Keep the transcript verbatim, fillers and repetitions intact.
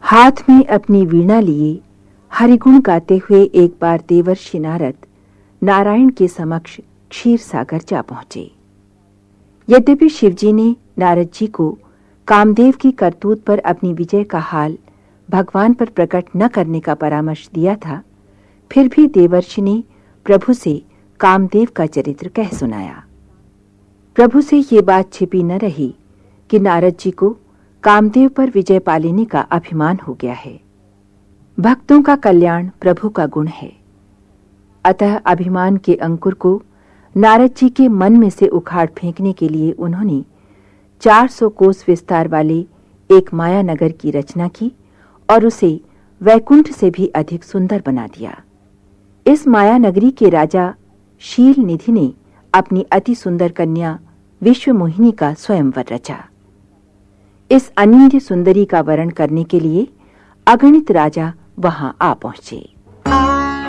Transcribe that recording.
हाथ में अपनी वीणा लिए हरिगुण गाते हुए एक बार देवर्षि नारद नारायण के समक्ष क्षीर सागर जा पहुंचे। यद्यपि शिवजी ने नारद जी को कामदेव की करतूत पर अपनी विजय का हाल भगवान पर प्रकट न करने का परामर्श दिया था, फिर भी देवर्षि ने प्रभु से कामदेव का चरित्र कह सुनाया। प्रभु से ये बात छिपी न रही कि नारद जी को कामदेव पर विजय पा लेने का अभिमान हो गया है। भक्तों का कल्याण प्रभु का गुण है, अतः अभिमान के अंकुर को नारद जी के मन में से उखाड़ फेंकने के लिए उन्होंने चार सौ कोस विस्तार वाले एक माया नगर की रचना की और उसे वैकुंठ से भी अधिक सुंदर बना दिया। इस माया नगरी के राजा शील निधि ने अपनी अति सुंदर कन्या विश्वमोहिनी का स्वयंवर रचा। इस अनिंद्य सुंदरी का वरण करने के लिए अगणित राजा वहां आ पहुंचे।